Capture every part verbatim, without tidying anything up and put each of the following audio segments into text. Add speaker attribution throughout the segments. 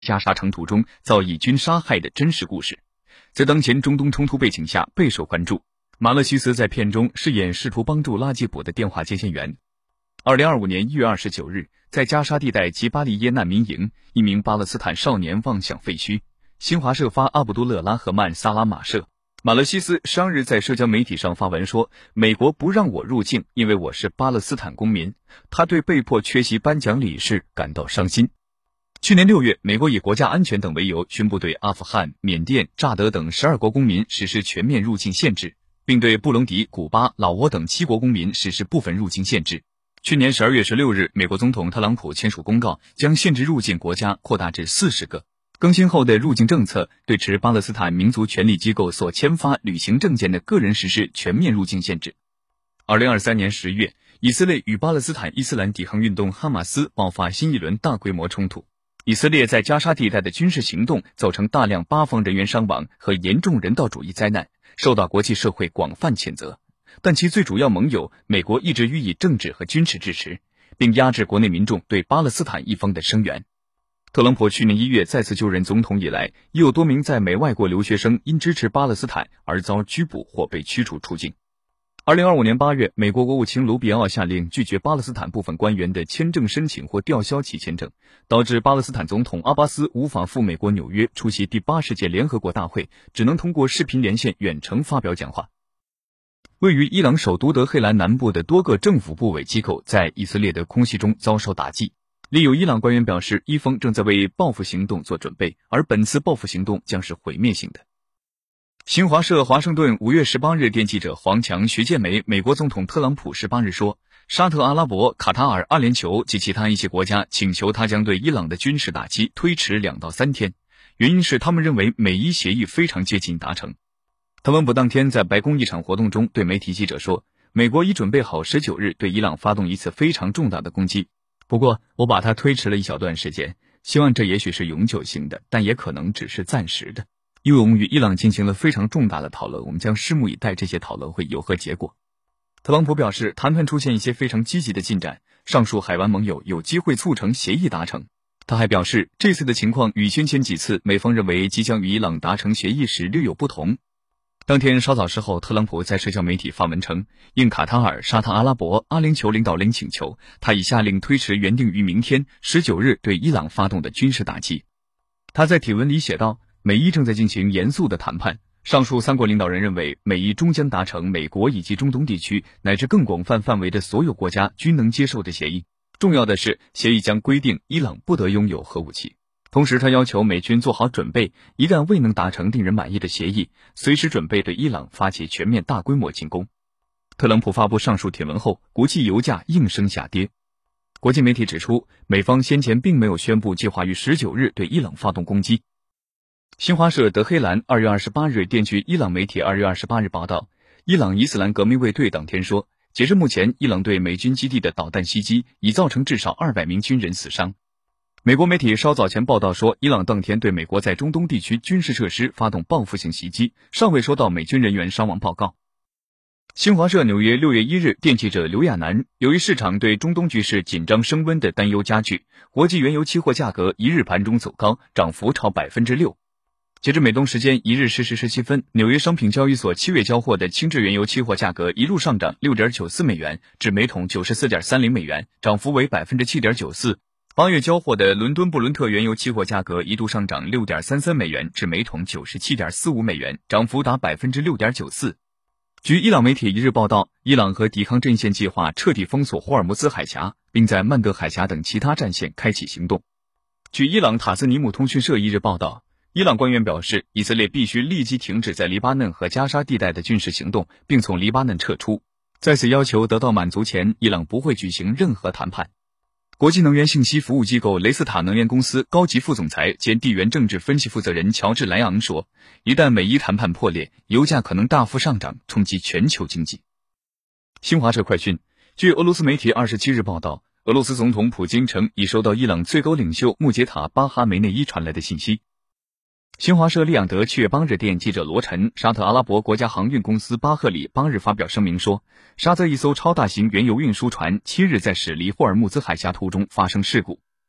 Speaker 1: 加沙长途中遭以军杀害的真实故事，在当前中东冲突背景下备受关注。马勒西斯在片中饰演试图帮助拉吉卜的电话接线员。二零二五年一月二十九日，在加沙地带吉巴利耶难民营，一名巴勒斯坦少年望向废墟。新华社发阿卜杜勒拉赫曼萨拉马社，马勒西斯商日在社交媒体上发文说，美国不让我入境，因为我是巴勒斯坦公民。他对被迫缺席颁奖礼事感到伤心。去年六月，美国以国家安全等为由，宣布对阿富汗、缅甸、乍得等十二国公民实施全面入境限制，并对布隆迪、古巴、老挝等七国公民实施部分入境限制。去年十二月十六日，美国总统特朗普签署公告，将限制入境国家扩大至四十个。更新后的入境政策对持巴勒斯坦民族权利机构所签发旅行证件的个人实施全面入境限制。二零二三年十月，以色列与巴勒斯坦伊斯兰抵抗运动哈马斯爆发新一轮大规模冲突。以色列在加沙地带的军事行动造成大量巴方人员伤亡和严重人道主义灾难，受到国际社会广泛谴责。但其最主要盟友美国一直予以政治和军事支持，并压制国内民众对巴勒斯坦一方的声援。特朗普去年一月再次就任总统以来，已有多名在美外国留学生因支持巴勒斯坦而遭拘捕或被驱逐出境。二零二五年八月，美国国务卿卢比奥下令拒绝巴勒斯坦部分官员的签证申请或吊销其签证，导致巴勒斯坦总统阿巴斯无法赴美国纽约出席第八十届联合国大会，只能通过视频连线远程发表讲话。位于伊朗首都德黑兰南部的多个政府部委机构在以色列的空袭中遭受打击。另有伊朗官员表示，伊方正在为报复行动做准备，而本次报复行动将是毁灭性的。新华社华盛顿五月十八日电记者黄强、徐建梅，美国总统特朗普十八日说，沙特阿拉伯、卡塔尔、阿联酋及其他一些国家请求他将对伊朗的军事打击推迟两到三天，原因是他们认为美伊协议非常接近达成。特朗普当天在白宫一场活动中对媒体记者说，美国已准备好十九日对伊朗发动一次非常重大的攻击，不过我把它推迟了一小段时间，希望这也许是永久性的，但也可能只是暂时的。因为我们与伊朗进行了非常重大的讨论，我们将拭目以待这些讨论会有何结果。特朗普表示，谈判出现一些非常积极的进展，上述海湾盟友有机会促成协议达成。他还表示，这次的情况与先前几次美方认为即将与伊朗达成协议时略有不同。当天稍早时候，特朗普在社交媒体发文称，应卡塔尔、沙特阿拉伯、阿联酋领导人请求，他已下令推迟原定于明天十九日对伊朗发动的军事打击。他在帖文里写道，美伊正在进行严肃的谈判，上述三国领导人认为美伊终将达成美国以及中东地区乃至更广泛范围的所有国家均能接受的协议。重要的是，协议将规定伊朗不得拥有核武器。同时他要求美军做好准备，一旦未能达成令人满意的协议，随时准备对伊朗发起全面大规模进攻。特朗普发布上述帖文后，国际油价应声下跌。国际媒体指出，美方先前并没有宣布计划于十九日对伊朗发动攻击。新华社德黑兰二月二十八日电据伊朗媒体二月二十八日报道，伊朗伊斯兰革命卫队当天说，截至目前，伊朗对美军基地的导弹袭击已造成至少二百名军人死伤。美国媒体稍早前报道说，伊朗当天对美国在中东地区军事设施发动报复性袭击，尚未收到美军人员伤亡报告。新华社纽约六月一日电记者刘亚楠，由于市场对中东局势紧张升温的担忧加剧，国际原油期货价格一日盘中走高，涨幅超 百分之六。截至美东时间一日十时十七分，纽约商品交易所七月交货的轻质原油期货价格一路上涨 六点九四美元至每桶 九十四点三零美元，涨幅为 百分之七点九四。八月交货的伦敦布伦特原油期货价格一度上涨 六点三三美元至每桶 九十七点四五美元，涨幅达 百分之六点九四。据伊朗媒体一日报道，伊朗和抵抗阵线计划彻底封锁霍尔木兹海峡，并在曼德海峡等其他战线开启行动。据伊朗塔斯尼姆通讯社一日报道，伊朗官员表示，以色列必须立即停止在黎巴嫩和加沙地带的军事行动，并从黎巴嫩撤出。在此要求得到满足前，伊朗不会举行任何谈判。国际能源信息服务机构雷斯塔能源公司高级副总裁兼地缘政治分析负责人乔治莱昂说，一旦美伊谈判破裂，油价可能大幅上涨，冲击全球经济。新华社快讯，据俄罗斯媒体二十七日报道，俄罗斯总统普京称已收到伊朗最高领袖穆杰塔巴哈梅内伊传来的信息。新华社利昂德七月八日电记者罗晨，沙特阿拉伯国家航运公司巴赫里八日发表声明说，沙特一艘超大型原油运输船七日在驶离霍尔木兹海峡途中发生事故。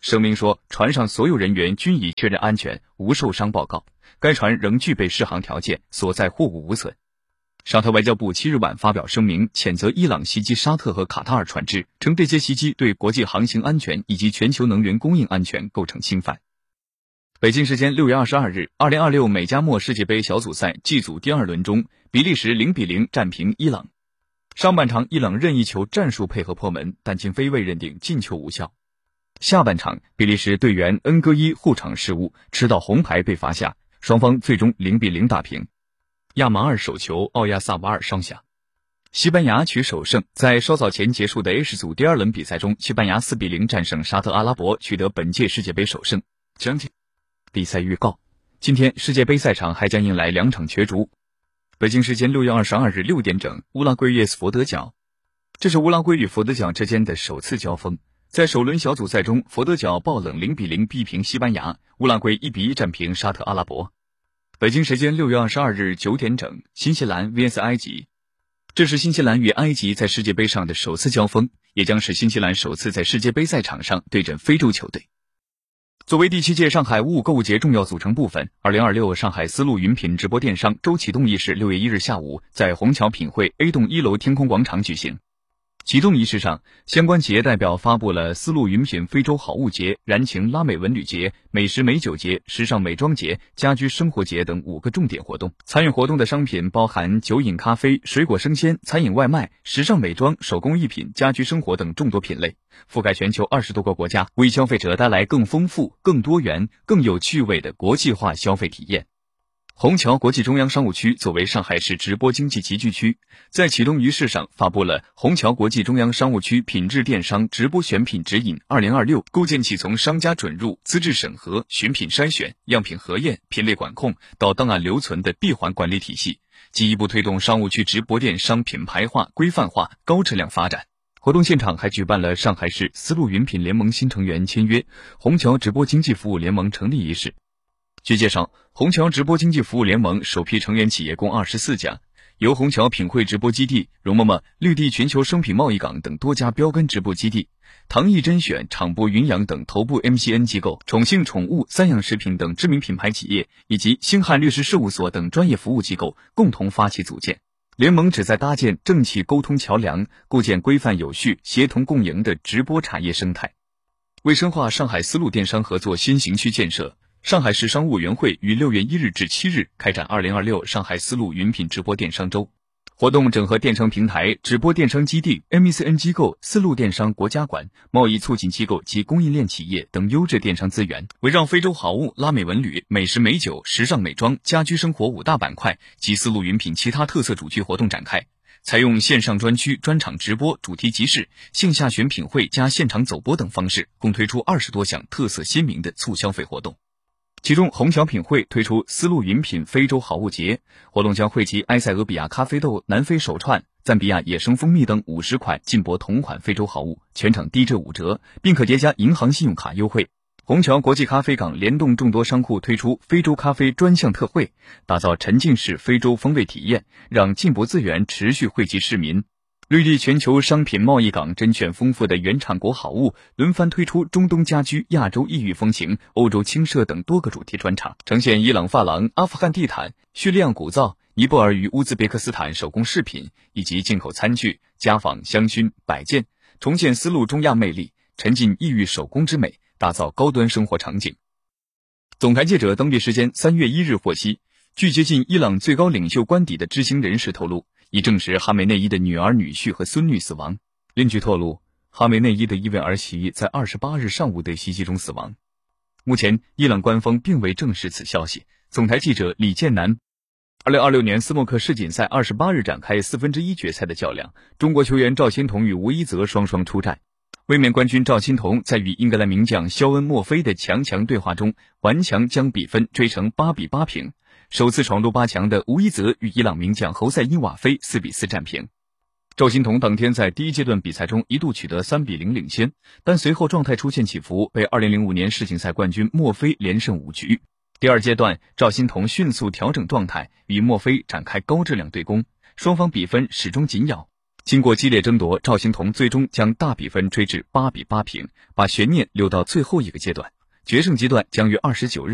Speaker 1: 声明说，船上所有人员均已确认安全，无受伤报告。该船仍具备适航条件，所在货物无损。沙特外交部七日晚发表声明，谴责伊朗袭击沙特和卡塔尔船只，称这些袭击对国际航行安全以及全球能源供应安全构成侵犯。北京时间六月二十二日，二零二六美加墨世界杯小组赛 G 组第二轮中，比利时零比零战平伊朗。上半场伊朗任意球战术配合破门，但经非卫认定进球无效。下半场比利时队员恩戈伊护场失误，吃到红牌被罚下，双方最终零比零打平。亚马尔手球奥亚萨瓦尔双响。西班牙取首胜，在稍早前结束的 H 组第二轮比赛中，西班牙四比零战胜沙特阿拉伯，取得本届世界杯首胜。将听比赛预告，今天世界杯赛场还将迎来两场角逐。北京时间六月二十二日六点整，乌拉圭与佛得角。这是乌拉圭与佛得角之间的首次交锋。在首轮小组赛中，佛得角爆冷零比零逼平西班牙，乌拉圭一比一战平沙特阿拉伯。北京时间六月二十二日九点整，新西兰 V S 埃及。这是新西兰与埃及在世界杯上的首次交锋，也将是新西兰首次在世界杯赛场上对阵非洲球队。作为第七届上海物购物节重要组成部分，二零二六上海丝路云品直播电商周启动仪式六月一日下午在虹桥品汇 A 栋一楼天空广场举行。启动仪式上，相关企业代表发布了丝路云品非洲好物节、燃情拉美文旅节、美食美酒节、时尚美妆节、家居生活节等五个重点活动。参与活动的商品包含酒饮咖啡、水果生鲜、餐饮外卖、时尚美妆、手工艺品、家居生活等众多品类，覆盖全球二十多个国家，为消费者带来更丰富、更多元、更有趣味的国际化消费体验。虹桥国际中央商务区作为上海市直播经济集聚区，在启动仪式上发布了虹桥国际中央商务区品质电商直播选品指引二零二六，构建起从商家准入、资质审核、选品筛选、样品核验、品类管控到档案留存的闭环管理体系，进一步推动商务区直播电商品牌化、规范化、高质量发展。活动现场还举办了上海市丝路云品联盟新成员签约、虹桥直播经济服务联盟成立仪式。据介绍，虹桥直播经济服务联盟首批成员企业共二十四家，由虹桥品汇直播基地、容嬷嬷、绿地全球生品贸易港等多家标杆直播基地、唐艺甄选、场播云养等头部 M C N 机构、宠幸宠物、三养食品等知名品牌企业以及星汉律师事务所等专业服务机构共同发起组建。联盟旨在搭建政企沟通桥梁，构建规范有序、协同共赢的直播产业生态。为深化上海丝路电商合作新型区建设，上海市商务委员会于六月一日至七日开展二零二六上海丝路云品直播电商周。活动整合电商平台、直播电商基地、M C N 机构、丝路电商国家馆、贸易促进机构及供应链企业等优质电商资源，围绕非洲好物、拉美文旅、美食美酒、时尚美妆、家居生活五大板块及丝路云品其他特色主题活动展开。采用线上专区、专场直播、主题集市、线下选品会加现场走播等方式，共推出二十多项特色鲜明的促消费活动。其中，虹桥品汇推出丝路云品非洲好物节活动，将汇集埃塞俄比亚咖啡豆、南非手串、赞比亚野生蜂蜜等五十款进博同款非洲好物，全场低至五折，并可叠加银行信用卡优惠。虹桥国际咖啡港联动众多商户推出非洲咖啡专项特惠，打造沉浸式非洲风味体验，让进博资源持续惠及市民。绿地全球商品贸易港甄选丰富的原产国好物，轮番推出中东家居、亚洲异域风情、欧洲轻奢等多个主题专场，呈现伊朗发廊、阿富汗地毯、叙利亚古皂、尼泊尔与乌兹别克斯坦手工饰品以及进口餐具、家纺、香薰、摆件，重现丝路中亚魅力，沉浸异域手工之美，打造高端生活场景。总台记者当地时间三月一日获悉，据接近伊朗最高领袖官邸的知情人士透露，已证实哈梅内伊的女儿、女婿和孙女死亡。另据透露，哈梅内伊的一位儿媳在二十八日上午的袭击中死亡。目前，伊朗官方并未证实此消息。总台记者李建南。二零二六年斯诺克世锦赛二十八日展开四分之一决赛的较量，中国球员赵欣彤与吴一泽双双出战。卫冕冠军赵欣彤在与英格兰名将肖恩·莫菲的强强对话中，顽强将比分追成八比八平。首次闯入八强的吴一泽与伊朗名将侯赛因瓦菲四比四战平。赵欣彤当天在第一阶段比赛中一度取得三比零领先，但随后状态出现起伏，被二零零五年世锦赛冠军莫菲连胜五局。第二阶段，赵欣彤迅速调整状态，与莫菲展开高质量对攻，双方比分始终紧咬。 经过激烈争夺，赵兴同最终将大比分追至八比八平，把悬念留到最后一个阶段。决胜阶段将于二十九日